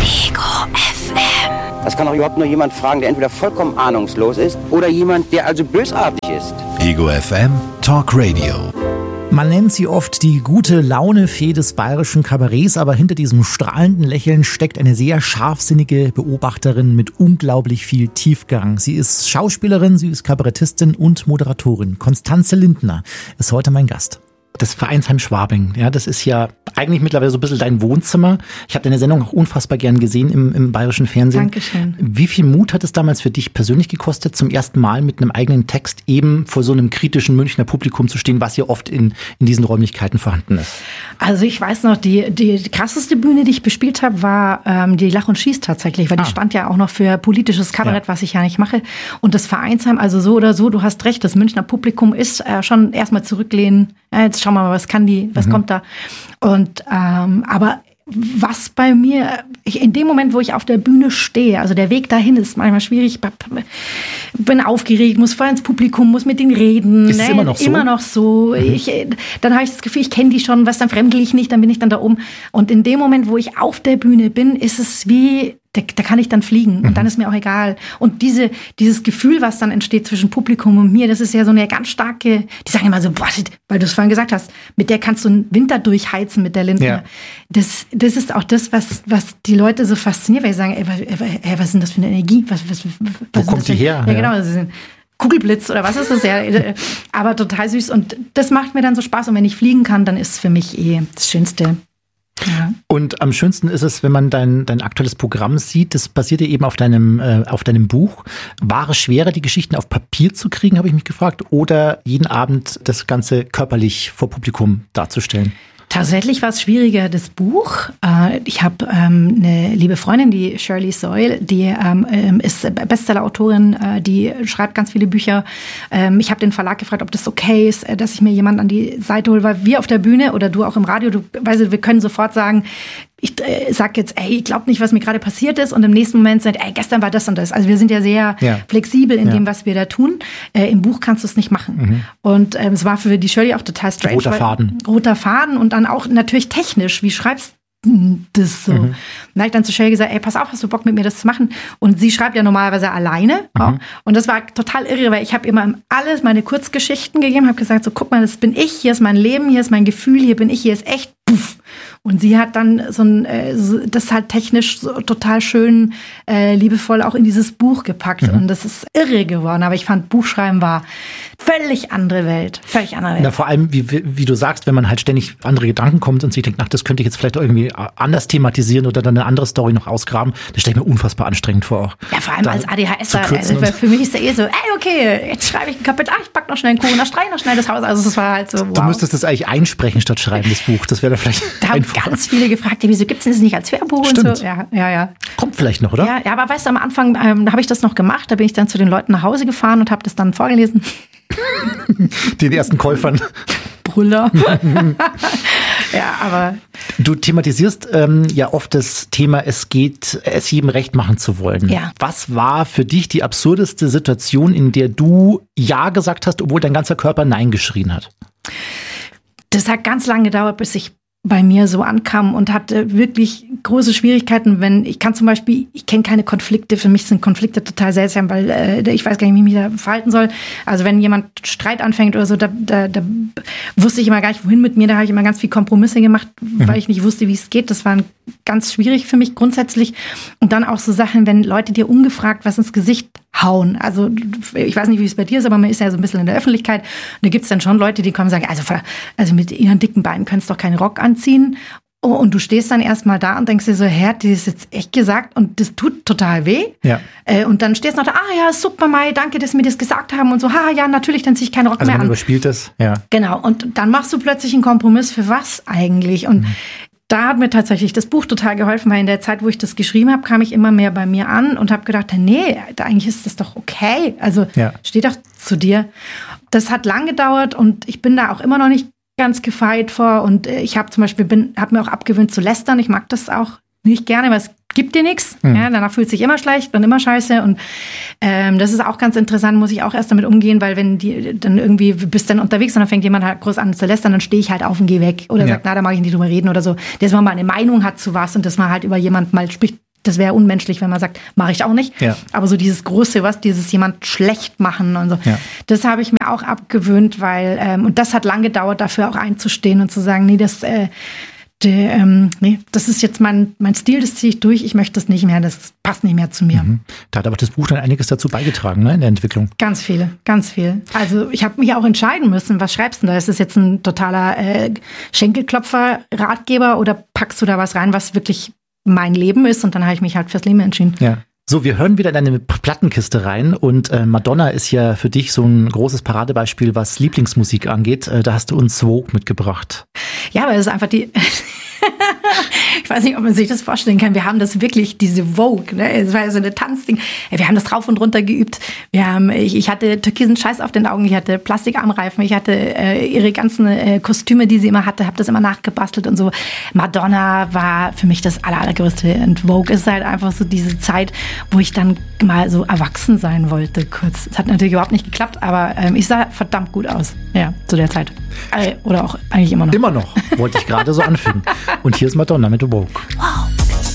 Ego FM. Das kann doch überhaupt nur jemand fragen, der entweder vollkommen ahnungslos ist oder jemand, der also bösartig ist. Ego FM Talk Radio. Man nennt sie oft die gute Laune-Fee des bayerischen Kabarets, aber hinter diesem strahlenden Lächeln steckt eine sehr scharfsinnige Beobachterin mit unglaublich viel Tiefgang. Sie ist Schauspielerin, sie ist Kabarettistin und Moderatorin. Constanze Lindner ist heute mein Gast. Das Vereinsheim Schwabing, ja, das ist ja eigentlich mittlerweile so ein bisschen dein Wohnzimmer. Ich habe deine Sendung auch unfassbar gern gesehen im bayerischen Fernsehen. Dankeschön. Wie viel Mut hat es damals für dich persönlich gekostet, zum ersten Mal mit einem eigenen Text eben vor so einem kritischen Münchner Publikum zu stehen, was ja oft in diesen Räumlichkeiten vorhanden ist? Also ich weiß noch, die krasseste Bühne, die ich bespielt habe, war die Lach und Schieß tatsächlich, weil die stand ja auch noch für politisches Kabarett, was ich ja nicht mache. Und das Vereinsheim, also so oder so, du hast recht, das Münchner Publikum ist schon erstmal zurücklehnen. Jetzt schauen wir mal, was kommt da. Und aber was bei mir, in dem Moment, wo ich auf der Bühne stehe, also der Weg dahin ist manchmal schwierig, bin aufgeregt, muss vorher ins Publikum, muss mit denen reden. Ist es immer noch so? Immer noch so. Dann habe ich das Gefühl, ich kenne die schon, was dann fremdel ich nicht, dann bin ich dann da oben. Und in dem Moment, wo ich auf der Bühne bin, ist es wie, da kann ich dann fliegen und dann ist mir auch egal. Und dieses Gefühl, was dann entsteht zwischen Publikum und mir, das ist ja so eine ganz starke, die sagen immer so, boah, weil du es vorhin gesagt hast, mit der kannst du einen Winter durchheizen mit der Lindner. Ja. Das ist auch das, was die Leute so fasziniert, weil sie sagen, was ist denn das für eine Energie? Wo kommt die her? Ja, genau, das ist ein Kugelblitz oder was ist das? Ja, aber total süß und das macht mir dann so Spaß und wenn ich fliegen kann, dann ist es für mich das Schönste. Ja. Und am schönsten ist es, wenn man dein aktuelles Programm sieht, das basiert ja eben auf deinem Buch. War es schwerer, die Geschichten auf Papier zu kriegen, habe ich mich gefragt, oder jeden Abend das Ganze körperlich vor Publikum darzustellen? Tatsächlich war es schwieriger, das Buch. Ich habe eine liebe Freundin, die Shirley Soil, die ist Bestseller-Autorin, die schreibt ganz viele Bücher. Ich habe den Verlag gefragt, ob das okay ist, dass ich mir jemanden an die Seite hole, weil wir auf der Bühne oder du auch im Radio, wir können sofort sagen, ich sag jetzt, ich glaube nicht, was mir gerade passiert ist und im nächsten Moment sagt, gestern war das und das. Also wir sind ja sehr flexibel in dem, was wir da tun. Im Buch kannst du es nicht machen. Und es war für die Shirley auch total strange. Roter Faden und dann auch natürlich technisch. Wie schreibst du das so? Dann habe ich dann zu Shirley gesagt, pass auf, hast du Bock mit mir das zu machen? Und sie schreibt ja normalerweise alleine. Und das war total irre, weil ich habe immer alles meine Kurzgeschichten gegeben, habe gesagt, so guck mal, das bin ich, hier ist mein Leben, hier ist mein Gefühl, hier bin ich, hier ist echt. Puff. Und sie hat dann das halt technisch so total schön, liebevoll auch in dieses Buch gepackt. Und das ist irre geworden. Aber ich fand, Buchschreiben war völlig andere Welt. Völlig andere Welt. Na, vor allem, wie du sagst, wenn man halt ständig andere Gedanken kommt und sich denkt, das könnte ich jetzt vielleicht irgendwie anders thematisieren oder dann eine andere Story noch ausgraben, das stelle ich mir unfassbar anstrengend vor auch. Ja, vor allem als ADHSer. Also für mich ist der so, okay, jetzt schreibe ich ein Kapitel, ich pack noch schnell einen Kuchen, streiche noch schnell das Haus. Also es war halt so, wow. Du müsstest das eigentlich einsprechen statt schreiben, das Buch. Das wäre vielleicht da haben ganz viele gefragt, wieso gibt es das nicht als Hörbuch und so. Ja. Kommt vielleicht noch, oder? Ja, aber weißt du, am Anfang da habe ich das noch gemacht, da bin ich dann zu den Leuten nach Hause gefahren und habe das dann vorgelesen. Den ersten Käufern. Brüller. Ja, aber du thematisierst ja oft das Thema, es jedem recht machen zu wollen. Ja. Was war für dich die absurdeste Situation, in der du Ja gesagt hast, obwohl dein ganzer Körper Nein geschrien hat? Das hat ganz lange gedauert, bis ich bei mir so ankam und hatte wirklich große Schwierigkeiten, ich kenne keine Konflikte, für mich sind Konflikte total seltsam, weil ich weiß gar nicht, wie ich mich da verhalten soll. Also wenn jemand Streit anfängt oder so, da wusste ich immer gar nicht, wohin mit mir, da habe ich immer ganz viel Kompromisse gemacht, weil ich nicht wusste, wie es geht. Das war ganz schwierig für mich grundsätzlich. Und dann auch so Sachen, wenn Leute dir ungefragt was ins Gesicht hauen. Also ich weiß nicht, wie es bei dir ist, aber man ist ja so ein bisschen in der Öffentlichkeit. Und da gibt es dann schon Leute, die kommen und sagen, also mit ihren dicken Beinen könntest du doch keinen Rock anziehen. Und du stehst dann erstmal da und denkst dir so, hat die das jetzt echt gesagt? Und das tut total weh. Ja. Und dann stehst du noch da, ja, super, Mai, danke, dass sie mir das gesagt haben. Und so, ja, natürlich, dann ziehe ich keinen Rock mehr an. Man überspielt das, ja. Genau, und dann machst du plötzlich einen Kompromiss für was eigentlich? Und da hat mir tatsächlich das Buch total geholfen, weil in der Zeit, wo ich das geschrieben habe, kam ich immer mehr bei mir an und habe gedacht, nee, eigentlich ist das doch okay. Also steh doch zu dir. Das hat lang gedauert und ich bin da auch immer noch nicht ganz gefeit vor. Und ich habe zum Beispiel habe mir auch abgewöhnt zu lästern. Ich mag das auch nicht gerne, weil es gibt dir nichts. Ja, danach fühlt sich immer schlecht und immer scheiße. Und das ist auch ganz interessant, muss ich auch erst damit umgehen, weil wenn die dann irgendwie bist dann unterwegs und dann fängt jemand halt groß an zu lästern, dann stehe ich halt auf und gehe weg. Oder sagt, da mag ich nicht drüber reden oder so. Dass man mal eine Meinung hat zu was und dass man halt über jemanden mal spricht, das wäre unmenschlich, wenn man sagt, mache ich auch nicht. Ja. Aber so dieses Große, dieses jemand schlecht machen und so, das habe ich mir auch abgewöhnt, weil, und das hat lang gedauert, dafür auch einzustehen und zu sagen, nee, das ist jetzt mein Stil, das ziehe ich durch, ich möchte das nicht mehr, das passt nicht mehr zu mir. Da hat aber das Buch dann einiges dazu beigetragen, ne, in der Entwicklung. Ganz viel. Also ich habe mich auch entscheiden müssen, was schreibst du da? Ist das jetzt ein totaler Schenkelklopfer-Ratgeber oder packst du da was rein, was wirklich mein Leben ist? Und dann habe ich mich halt fürs Leben entschieden. Ja. So, wir hören wieder in deine Plattenkiste rein und Madonna ist ja für dich so ein großes Paradebeispiel, was Lieblingsmusik angeht. Da hast du uns Vogue mitgebracht. Ja, aber es ist einfach die... Ich weiß nicht, ob man sich das vorstellen kann. Wir haben das wirklich, diese Vogue, ne? Es war ja so eine Tanzding. Wir haben das rauf und runter geübt. Ich hatte türkisen Scheiß auf den Augen, ich hatte Plastikarmreifen, ich hatte ihre ganzen Kostüme, die sie immer hatte, habe das immer nachgebastelt und so. Madonna war für mich das Allergrößte. Und Vogue ist halt einfach so diese Zeit, wo ich dann mal so erwachsen sein wollte, kurz. Es hat natürlich überhaupt nicht geklappt, aber ich sah verdammt gut aus, ja, zu der Zeit. Oder auch eigentlich immer noch. Immer noch, wollte ich gerade so anfügen. Und hier ist Madonna mit Vogue.